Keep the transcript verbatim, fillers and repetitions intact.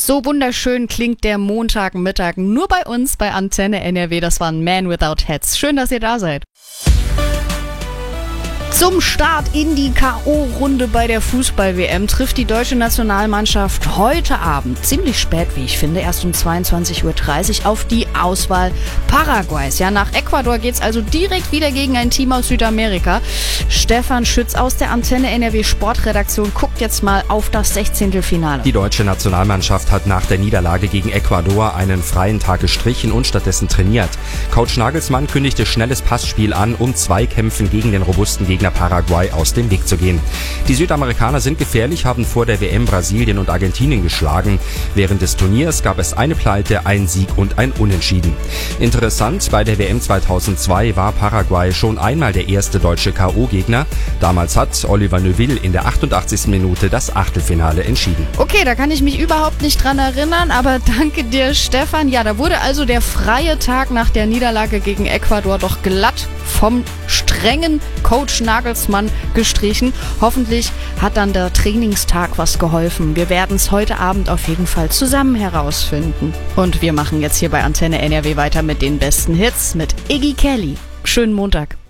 So wunderschön klingt der Montagmittag nur bei uns bei Antenne N R W. Das war ein Man Without Hats. Schön, dass ihr da seid. Zum Start in die K O-Runde bei der Fußball-W M trifft die deutsche Nationalmannschaft heute Abend, ziemlich spät, wie ich finde, erst um zweiundzwanzig Uhr dreißig, auf die Auswahl Paraguays. Ja, nach Ecuador geht's also direkt wieder gegen ein Team aus Südamerika. Stefan Schütz aus der Antenne N R W Sportredaktion guckt jetzt mal auf das Sechzehntelfinale. Die deutsche Nationalmannschaft hat nach der Niederlage gegen Ecuador einen freien Tag gestrichen und stattdessen trainiert. Coach Nagelsmann kündigte schnelles Passspiel an, um Zweikämpfen gegen den robusten Gegner Paraguay aus dem Weg zu gehen. Die Südamerikaner sind gefährlich, haben vor der W M Brasilien und Argentinien geschlagen. Während des Turniers gab es eine Pleite, einen Sieg und ein Unentschieden. Interessant, bei der W M zweitausendzwei war Paraguay schon einmal der erste deutsche K O-Gegner. Damals hat Oliver Neuville in der achtundachtzigsten Minute das Achtelfinale entschieden. Okay, da kann ich mich überhaupt nicht dran erinnern, aber danke dir, Stefan. Ja, da wurde also der freie Tag nach der Niederlage gegen Ecuador doch glatt vom strengen Coach Nagelsmann gestrichen. Hoffentlich hat dann der Trainingstag was geholfen. Wir werden es heute Abend auf jeden Fall zusammen herausfinden. Und wir machen jetzt hier bei Antenne N R W weiter mit den besten Hits mit Iggy Kelly. Schönen Montag.